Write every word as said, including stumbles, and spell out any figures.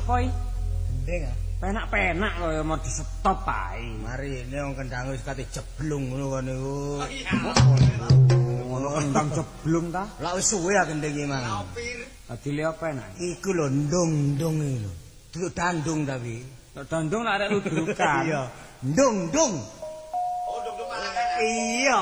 apa iki? Gendeng ah. Penak-penak kaya mau di stop ae. Mari ini wong kendang wis kate jeblung ngono kok niku. Ngono kendang jeblung ta? Lah wis suwe ah gendeng iki mang. Dadi le apa enak? Iku lho ndung-ndung iki lho. Duduk dandung tapi. Dandung lek arek ludrukan. Iya. Ndung-ndung. Iya.